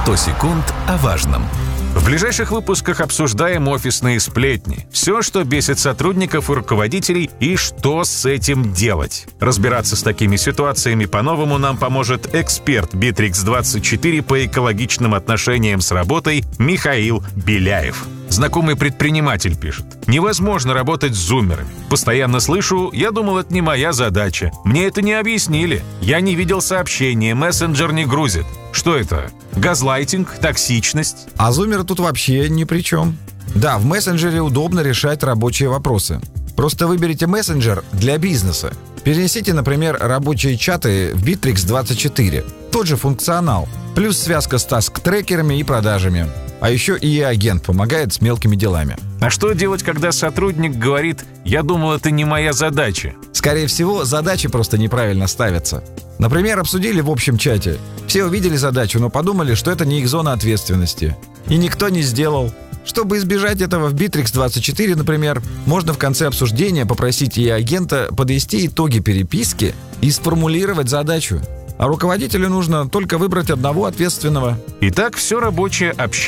100 секунд о важном. В ближайших выпусках обсуждаем офисные сплетни. Все, что бесит сотрудников и руководителей, и что с этим делать. Разбираться с такими ситуациями по-новому нам поможет эксперт Bittrex24 по экологичным отношениям с работой Михаил Беляев. Знакомый предприниматель пишет: «Невозможно работать с зумерами. Постоянно слышу: я думал, это не моя задача. Мне это не объяснили. Я не видел сообщения, мессенджер не грузит». Что это? Газлайтинг? Токсичность? А зумеры тут вообще ни при чем. Да, в мессенджере удобно решать рабочие вопросы. Просто выберите мессенджер для бизнеса. Перенесите, например, рабочие чаты в Bittrex24. Тот же функционал. Плюс связка с таск-трекерами и продажами. А еще и агент помогает с мелкими делами. А что делать, когда сотрудник говорит: «Я думал, это не моя задача»? Скорее всего, задачи просто неправильно ставятся. Например, обсудили в общем чате. Все увидели задачу, но подумали, что это не их зона ответственности. И никто не сделал. Чтобы избежать этого, в Bittrex24, например, можно в конце обсуждения попросить и агента подвести итоги переписки и сформулировать задачу. А руководителю нужно только выбрать одного ответственного. Итак, все рабочее общение